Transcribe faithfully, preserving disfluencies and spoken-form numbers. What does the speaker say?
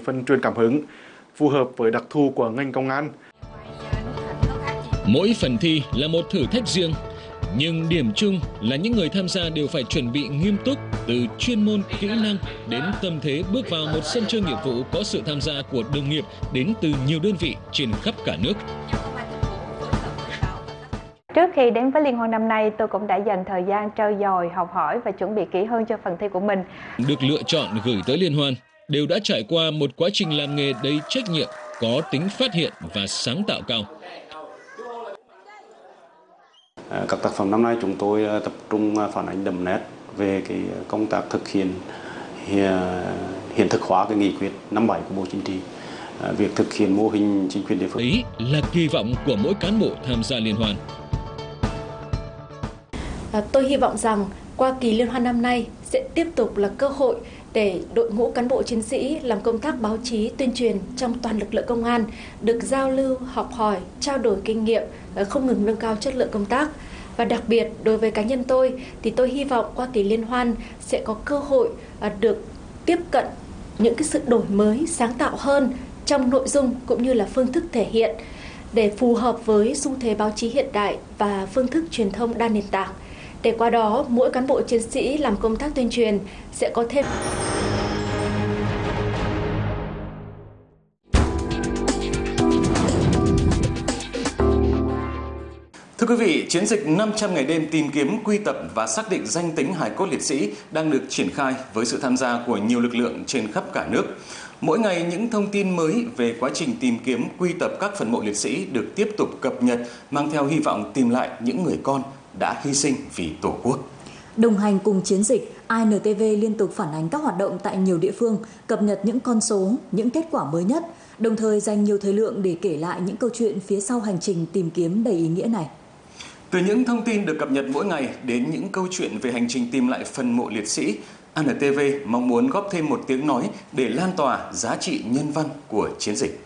phần truyền cảm hứng, phù hợp với đặc thù của ngành công an. Mỗi phần thi là một thử thách riêng, nhưng điểm chung là những người tham gia đều phải chuẩn bị nghiêm túc từ chuyên môn, kỹ năng đến tâm thế bước vào một sân chơi nghiệp vụ có sự tham gia của đồng nghiệp đến từ nhiều đơn vị trên khắp cả nước. Trước khi đến với liên hoan năm nay, tôi cũng đã dành thời gian trau dồi, học hỏi và chuẩn bị kỹ hơn cho phần thi của mình. Được lựa chọn gửi tới liên hoan đều đã trải qua một quá trình làm nghề đầy trách nhiệm, có tính phát hiện và sáng tạo cao. Các tác phẩm năm nay chúng tôi tập trung phản ánh đậm nét về cái công tác thực hiện hiện thực hóa cái nghị quyết năm bảy của Bộ Chính trị, việc thực hiện mô hình chính quyền địa phương. Đấy là kỳ vọng của mỗi cán bộ tham gia liên hoan. À, tôi hy vọng rằng qua kỳ liên hoan năm nay sẽ tiếp tục là cơ hội để đội ngũ cán bộ chiến sĩ làm công tác báo chí tuyên truyền trong toàn lực lượng công an được giao lưu, học hỏi, trao đổi kinh nghiệm, không ngừng nâng cao chất lượng công tác. Và đặc biệt đối với cá nhân tôi thì tôi hy vọng qua kỳ liên hoan sẽ có cơ hội được tiếp cận những cái sự đổi mới, sáng tạo hơn trong nội dung cũng như là phương thức thể hiện để phù hợp với xu thế báo chí hiện đại và phương thức truyền thông đa nền tảng. Để qua đó, mỗi cán bộ chiến sĩ làm công tác tuyên truyền sẽ có thêm. Thưa quý vị, chiến dịch năm trăm ngày đêm tìm kiếm, quy tập và xác định danh tính hài cốt liệt sĩ đang được triển khai với sự tham gia của nhiều lực lượng trên khắp cả nước. Mỗi ngày những thông tin mới về quá trình tìm kiếm, quy tập các phần mộ liệt sĩ được tiếp tục cập nhật, mang theo hy vọng tìm lại những người con đã hy sinh vì Tổ quốc. Đồng hành cùng chiến dịch, i en tê vê liên tục phản ánh các hoạt động tại nhiều địa phương, cập nhật những con số, những kết quả mới nhất, đồng thời dành nhiều thời lượng để kể lại những câu chuyện phía sau hành trình tìm kiếm đầy ý nghĩa này. Từ những thông tin được cập nhật mỗi ngày đến những câu chuyện về hành trình tìm lại phần mộ liệt sĩ, i en tê vê mong muốn góp thêm một tiếng nói để lan tỏa giá trị nhân văn của chiến dịch.